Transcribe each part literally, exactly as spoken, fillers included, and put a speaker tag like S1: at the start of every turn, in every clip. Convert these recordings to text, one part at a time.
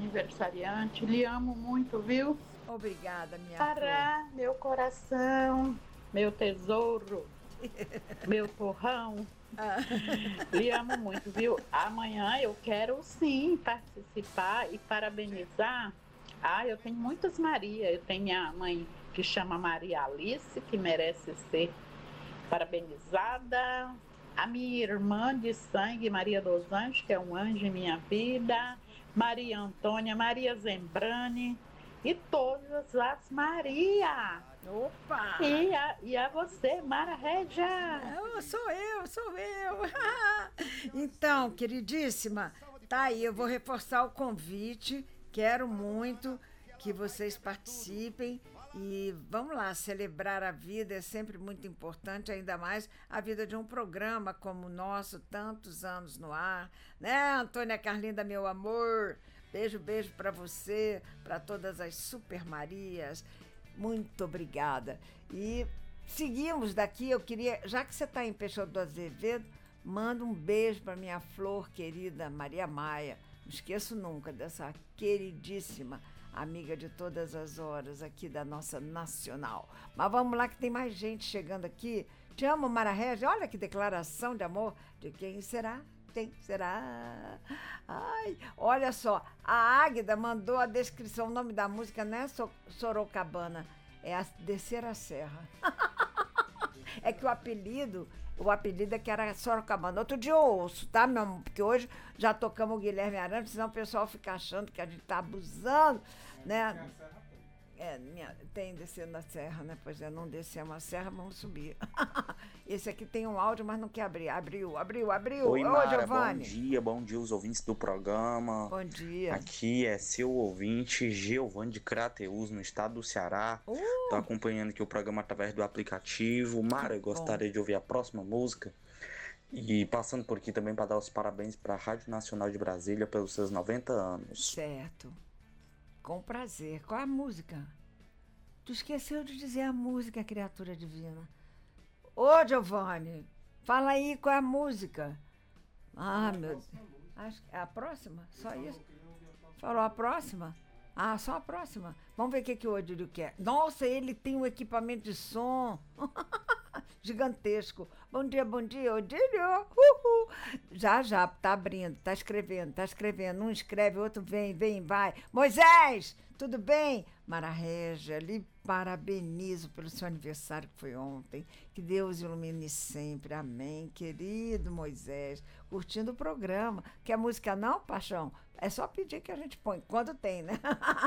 S1: aniversariante. Lhe amo muito, viu?
S2: Obrigada, minha
S1: Pará,
S2: flor.
S1: meu coração, meu tesouro, meu torrão.
S2: Ah.
S1: Lhe amo muito, viu? Amanhã eu quero sim participar e parabenizar. Ah, eu tenho muitas Maria. Eu tenho minha mãe que chama Maria Alice, que merece ser parabenizada. A minha irmã de sangue, Maria dos Anjos, que é um anjo em minha vida. Maria Antônia, Maria Zembrani e todas as Maria.
S2: Opa!
S1: E a, e a você, Mara Regia?
S2: Não, sou eu, sou eu. Então, queridíssima, tá aí, eu vou reforçar o convite. Quero muito que vocês participem e vamos lá, celebrar a vida é sempre muito importante, ainda mais a vida de um programa como o nosso, tantos anos no ar, né, Antônia Carlinda, meu amor? Beijo, beijo para você, para todas as Super Marias. Muito obrigada. E seguimos daqui, eu queria, já que você está em Peixoto do Azevedo, manda um beijo para minha flor querida Maria Maia. Não esqueço nunca dessa queridíssima amiga de todas as horas aqui da nossa Nacional. Mas vamos lá que tem mais gente chegando aqui. Te amo, Mara Regia. Olha que declaração de amor. De quem será? Quem será? Ai, olha só. A Águida mandou a descrição. O nome da música não é Sorocabana. É a Descer a Serra. É que o apelido, o apelido é que era Sorocabana. Outro dia eu ouço, tá, meu amor? Porque hoje já tocamos o Guilherme Arantes, senão o pessoal fica achando que a gente tá abusando, né? É, minha, tem descendo a serra, né? Pois é, não descemos a serra, vamos subir. Esse aqui tem um áudio, mas não quer abrir. Abriu, abriu, abriu.
S3: Oi,
S2: Ô,
S3: Mara,
S2: Giovanni.
S3: bom dia, bom dia os ouvintes do programa.
S2: Bom dia.
S3: Aqui é seu ouvinte, Giovanni de Crateús, no estado do Ceará.
S2: Uh!
S3: Tô acompanhando aqui o programa através do aplicativo. Mara, eu gostaria
S2: Bom.
S3: de ouvir a próxima música. E passando por aqui também para dar os parabéns para a Rádio Nacional de Brasília pelos seus noventa anos.
S2: Certo. Com prazer. Qual é a música? Tu esqueceu de dizer a música, criatura divina. Ô, Giovanni, fala aí qual é a música. Ah, meu Deus. Acho que é a próxima? Só isso? Falou a próxima? Ah, só a próxima. Vamos ver o que, que o Odílio quer. Nossa, ele tem um equipamento de som gigantesco. Bom dia, bom dia, Odílio. Uhul. Já, já, tá abrindo, tá escrevendo, tá escrevendo. Um escreve, outro vem, vem, vai. Moisés, tudo bem? Mara Regia, lhe parabenizo pelo seu aniversário que foi ontem. Que Deus ilumine sempre. Amém, querido Moisés. Curtindo o programa. Quer música não, paixão? É só pedir que a gente põe. Quando tem, né?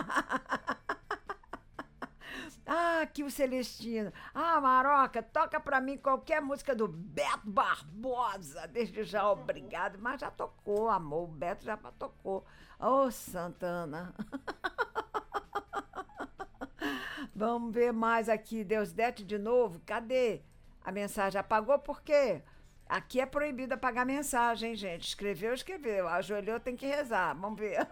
S2: Ah, aqui o Celestino. Ah, Maroca, toca pra mim qualquer música do Beto Barbosa. Desde já, obrigado. Mas já tocou, amor. O Beto já tocou. Ô, oh, Santana. Vamos ver mais aqui. Deus Dete de novo. Cadê? A mensagem apagou por quê? Aqui é proibido apagar mensagem, gente. Escreveu, escreveu. Ajoelhou, tem que rezar. Vamos ver.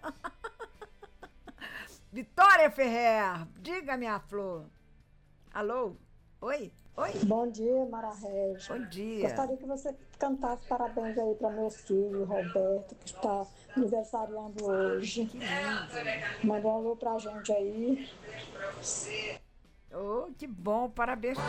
S2: Vitória Ferrer, diga, minha flor. Alô? Oi? Oi?
S4: Bom dia, Mara Regia.
S2: Bom dia.
S4: Gostaria que você cantasse parabéns aí para meu filho, Roberto, que está aniversariando hoje.
S2: Que lindo.
S4: Manda um alô pra gente aí.
S2: Oh, que bom, parabéns